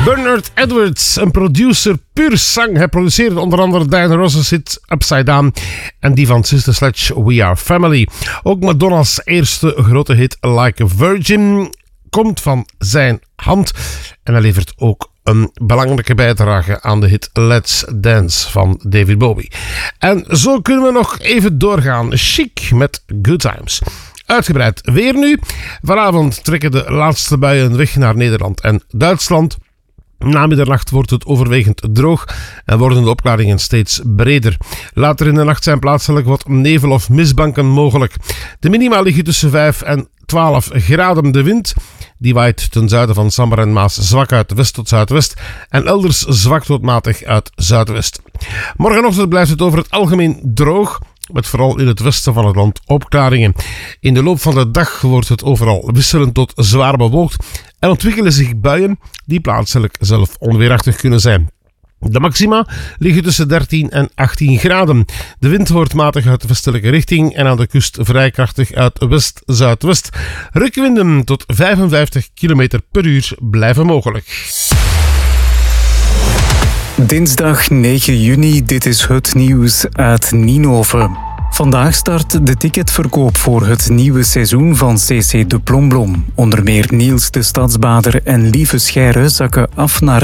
Bernard Edwards, een producer puur zang. Hij produceerde onder andere Diana Ross's hit Upside Down en die van Sister Sledge We Are Family. Ook Madonna's eerste grote hit Like a Virgin komt van zijn hand en hij levert ook een belangrijke bijdrage aan de hit Let's Dance van David Bowie. En zo kunnen we nog even doorgaan. Chic met Good Times. Uitgebreid weer nu. Vanavond trekken de laatste buien weg naar Nederland en Duitsland. Na middernacht wordt het overwegend droog en worden de opklaringen steeds breder. Later in de nacht zijn plaatselijk wat nevel of mistbanken mogelijk. De minima liggen tussen 5 en 12 graden. De wind die waait ten zuiden van Samar en Maas zwak uit west tot zuidwest en elders zwak tot matig uit zuidwest. Morgenochtend blijft het over het algemeen droog, met vooral in het westen van het land opklaringen. In de loop van de dag wordt het overal wisselend tot zwaar bewolkt en ontwikkelen zich buien die plaatselijk zelf onweerachtig kunnen zijn. De maxima liggen tussen 13 en 18 graden. De wind wordt matig uit de westelijke richting en aan de kust vrij krachtig uit west-zuidwest. Rukwinden tot 55 km per uur blijven mogelijk. Dinsdag 9 juni, dit is het nieuws uit Ninove. Vandaag start de ticketverkoop voor het nieuwe seizoen van CC de Plomblom. Onder meer Niels de Stadsbader en Lieve Scheire zakken af naar